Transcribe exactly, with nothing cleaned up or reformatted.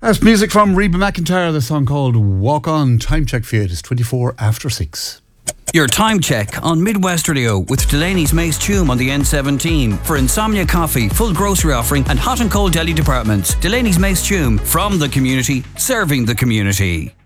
That's music from Reba McEntire, the song called Walk On. Time check for you, it is twenty-four after six. Your time check on Midwest Radio with Delaney's Mace Tume on the N seventeen. For Insomnia Coffee, full grocery offering and hot and cold deli departments. Delaney's Mace Tume, from the community, serving the community.